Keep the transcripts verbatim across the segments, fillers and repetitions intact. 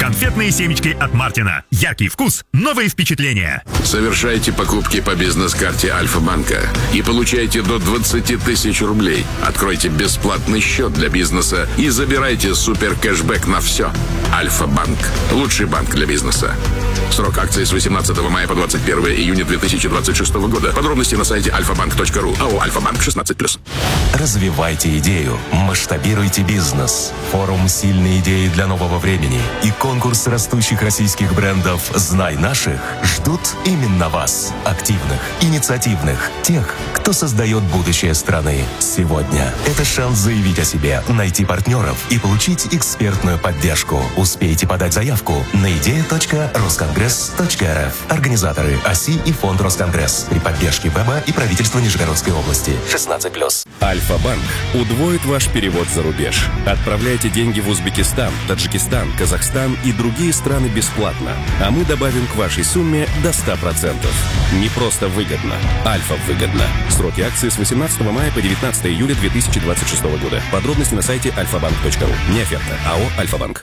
Конфетные семечки от Мартина. Яркий вкус, новые впечатления. Совершайте покупки по бизнес-карте Альфа-банка и получайте до двадцать тысяч рублей. Откройте бесплатный счет для бизнеса и забирайте супер кэшбэк на все. Альфа-банк. Лучший банк для бизнеса. Срок акции с восемнадцатого мая по двадцать первое июня две тысячи двадцать шестого года. Подробности на сайте альфа банк точка ру. АО «Альфа-банк» шестнадцать плюс. Развивайте идею, масштабируйте бизнес. Форум «Сильные идеи для нового времени» и конкурс растущих российских брендов «Знай наших» ждут именно вас. Активных, инициативных, тех, кто создает будущее страны сегодня. Это шанс заявить о себе, найти партнеров и получить экспертную поддержку. Успейте подать заявку на идея точка росконгресс точка эр эф. Организаторы ОСИ и фонд Росконгресс при поддержке ВЭБа и правительства Нижегородской области. шестнадцать плюс. Альфа-банк удвоит ваш перевод за рубеж. Отправляйте деньги в Узбекистан, Таджикистан, Казахстан и другие страны бесплатно. А мы добавим к вашей сумме до ста процентов. Не просто выгодно. Альфа выгодно. Сроки акции с восемнадцатого мая по девятнадцатое июля две тысячи двадцать шестого года. Подробности на сайте альфа банк точка ру. Не оферта. АО «Альфа-банк».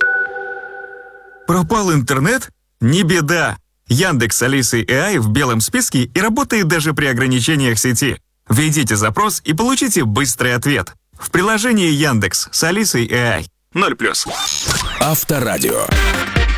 Пропал интернет? Не беда. Яндекс с Алисой эй ай в белом списке и работает даже при ограничениях сети. Введите запрос и получите быстрый ответ. В приложении Яндекс с Алисой эй ай. ноль плюс. Авторадио.